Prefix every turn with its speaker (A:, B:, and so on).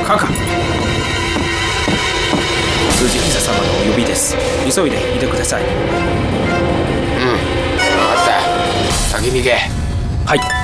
A: カカ。辻膝様のお呼びです。急いでいてください。
B: 分かった。先に行け。
A: はい。